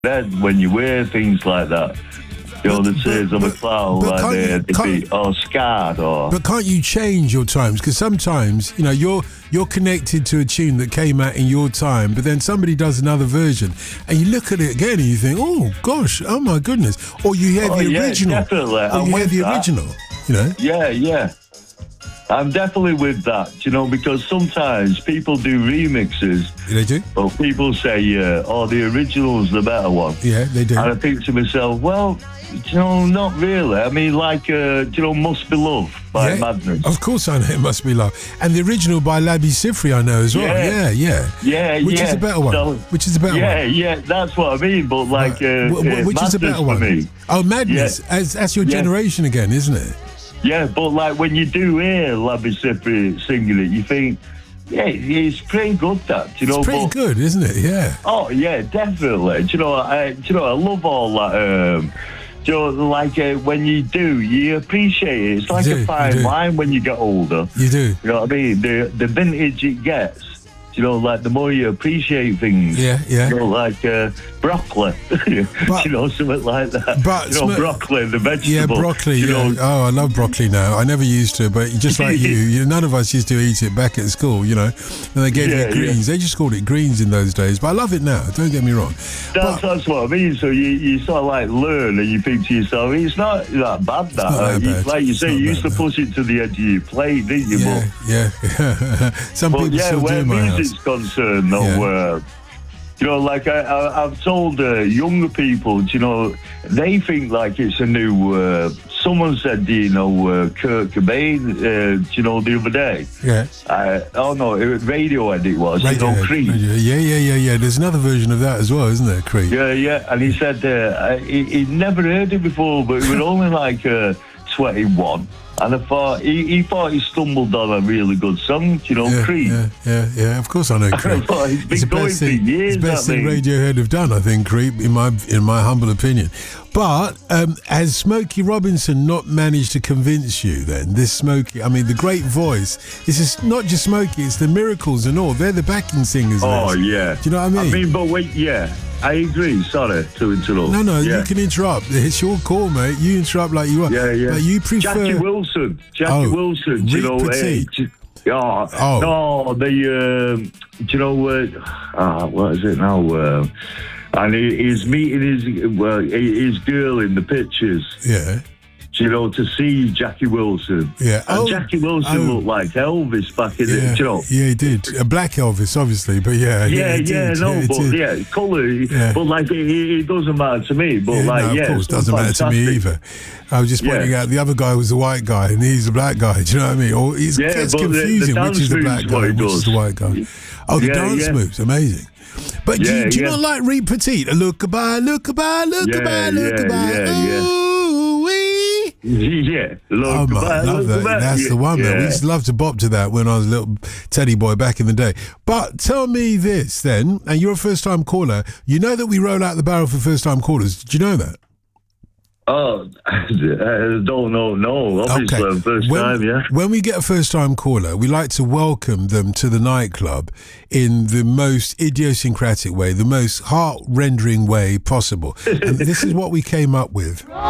head when you wear things like that. You know, the tears of a cloud, like they'd be or scarred or... But can't you change your times? Because sometimes, you know, you're connected to a tune that came out in your time, but then somebody does another version, and you look at it again and you think, oh, gosh, oh, my goodness. Or you hear the original. Definitely. Or you hear the original, you know? Yeah. I'm definitely with that, you know, because sometimes people do remixes. They do? But people say, the original's the better one. Yeah, they do. And I think to myself, well, you know, not really. I mean, like, you know, Must Be Love by Madness. Of course I know it Must Be Love. And the original by Labi Siffre I know as well. Yeah. Which is a better one? So, which is a better one? Yeah, that's what I mean. But, like, which is a better one? Me. Oh, Madness. That's your generation again, isn't it? Yeah, but like when you do hear Labi Siffre singing it, you think, yeah, it's pretty good. That, you know, it's pretty good, isn't it? Yeah. Oh yeah, definitely. Do you know, I love all that. Do you know, like when you do, you appreciate it. It's like a fine wine when you get older. You do. You know what I mean? The vintage it gets. You know, like the more you appreciate things. Yeah. You know, like broccoli. But, you know, something like that. But you know, broccoli, the vegetable. Yeah, broccoli. You know. Oh, I love broccoli now. I never used to, but just like you, none of us used to eat it back at school, you know. And they gave you greens. They just called it greens in those days. But I love it now. Don't get me wrong. That's what I mean. So you sort of like learn and you think to yourself, it's not that bad, that. Like you say, you used to push it to the edge of your plate, didn't you? Yeah. Some people still do, my house. It's concerned, though, you know, like I've told younger people, you know, they think like it's a new. Someone said, you know, Kurt Cobain, you know, the other day. Yeah. Radiohead it was. Radiohead, you know, Creed. Yeah. There's another version of that as well, isn't there, Creed? Yeah. And he said he'd never heard it before, but it was only like 21. And I thought he thought he stumbled on a really good song, you know, Creed. Yeah. Of course I know Creed. It's the best thing Radiohead have done, I think, Creed, in my humble opinion. But has Smokey Robinson not managed to convince you then? This Smokey, I mean, the great voice. This is not just Smokey, it's the Miracles and all. They're the backing singers. Oh, yeah. Do you know what I mean? I mean, but wait, I agree. Sorry to interrupt. No, you can interrupt. It's your call, mate. You interrupt like you are. Yeah. But you prefer... Jackie Wilson. Rick you know, Petit. No, you know, what is it now? And he's meeting his girl in the pictures. Yeah. You know, to see Jackie Wilson. Yeah. And Jackie Wilson looked like Elvis back in the, you know. Yeah, he did. A black Elvis, obviously, but colour. Yeah. But like, it doesn't matter to me. But of course, it doesn't matter to me either. I was just pointing out the other guy was the white guy and he's the black guy. Do you know what I mean? Or it gets confusing which is the black guy and which is the white guy. Oh, the dance moves, amazing. But do you not like Rick Petit? Look-a-bye. Yeah, love that. That's the one, man. We used to love to bop to that when I was a little teddy boy back in the day. But tell me this then, and you're a first-time caller. You know that we roll out the barrel for first-time callers. Did you know that? Oh, I don't know. No, obviously, okay. First time, yeah. When we get a first-time caller, we like to welcome them to the nightclub in the most idiosyncratic way, the most heart-rendering way possible. And this is what we came up with.